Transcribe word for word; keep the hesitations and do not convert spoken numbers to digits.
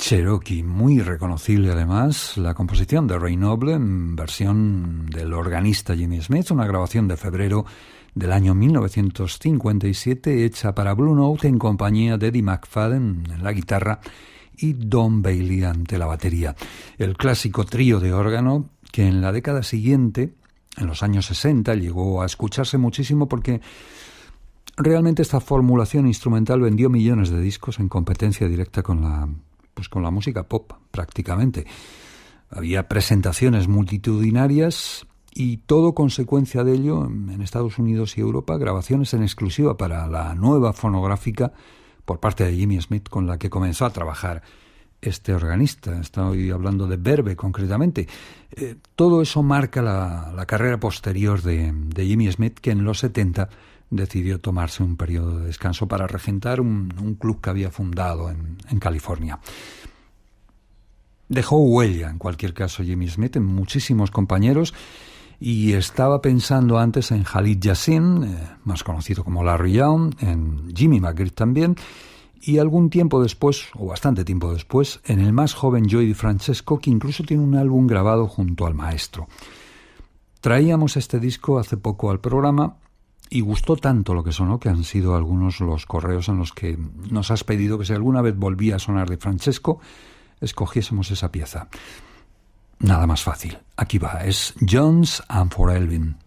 Cherokee, muy reconocible además, la composición de Ray Noble en versión del organista Jimmy Smith, una grabación de febrero del año mil novecientos cincuenta y siete hecha para Blue Note en compañía de Eddie McFadden en la guitarra y Don Bailey ante la batería. El clásico trío de órgano que en la década siguiente, en los años sesenta, llegó a escucharse muchísimo porque realmente esta formulación instrumental vendió millones de discos en competencia directa con la pues con la música pop, prácticamente. Había presentaciones multitudinarias y todo consecuencia de ello, en Estados Unidos y Europa, grabaciones en exclusiva para la nueva fonográfica por parte de Jimmy Smith con la que comenzó a trabajar este organista. Estoy hablando de Verve, concretamente. Eh, todo eso marca la, la carrera posterior de, de Jimmy Smith, que en los setenta decidió tomarse un periodo de descanso para regentar un, un club que había fundado en, en California. Dejó huella, en cualquier caso, Jimmy Smith en muchísimos compañeros y estaba pensando antes en Khalid Yassin, eh, más conocido como Larry Young, en Jimmy McGriff también, y algún tiempo después, o bastante tiempo después, en el más joven Joey DiFrancesco, que incluso tiene un álbum grabado junto al maestro. Traíamos este disco hace poco al programa y gustó tanto lo que sonó que han sido algunos los correos en los que nos has pedido que si alguna vez volvía a sonar DiFrancesco, escogiésemos esa pieza. Nada más fácil. Aquí va. Es Jones and for Elvin.